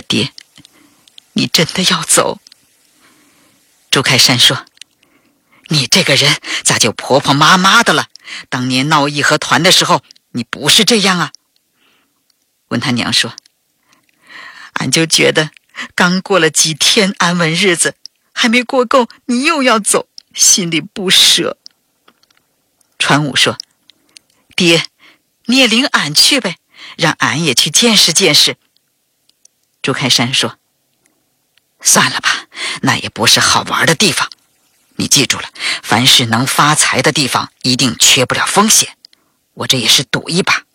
爹，你真的要走？朱开山说，你这个人咋就婆婆妈妈的了？当年闹义和团的时候，你不是这样啊。文他娘说，俺就觉得刚过了几天安稳日子，还没过够，你又要走，心里不舍。传武说，爹，你也领俺去呗，让俺也去见识见识。朱开山说，算了吧，那也不是好玩的地方。你记住了，凡是能发财的地方，一定缺不了风险。我这也是赌一把。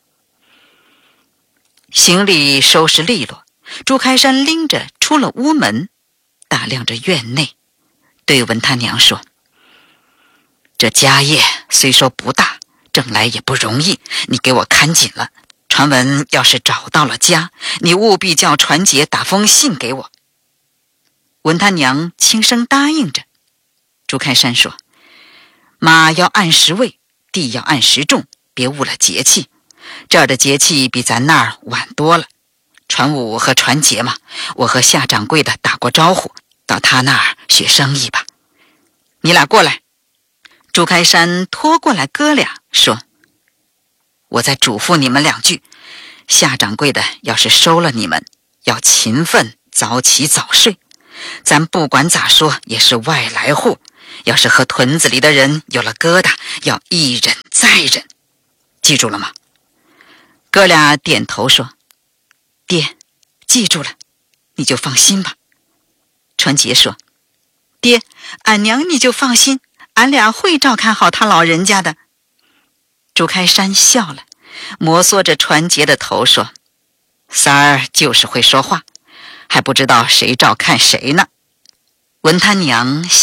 行李收拾利落，朱开山拎着出了屋门，打量着院内，对文他娘说，这家业虽说不大，挣来也不容易，你给我看紧了。传闻要是找到了家，你务必叫传姐打封信给我。文他娘轻声答应着。朱开山说，马要按时喂，地要按时种，别误了节气。这儿的节气比咱那儿晚多了。传武和传杰嘛，我和夏掌柜的打过招呼，到他那儿学生意吧。你俩过来。朱开山拖过来哥俩说，我再嘱咐你们2句，夏掌柜的要是收了你们，要勤奋早起早睡。咱不管咋说也是外来户，要是和屯子里的人有了疙瘩，要一忍再忍，记住了吗？哥俩点头说，爹，记住了，你就放心吧。传杰说，爹，俺娘你就放心，俺俩会照看好他老人家的。朱开山笑了，摩挲着传杰的头说，三儿就是会说话，还不知道谁照看谁呢。文他娘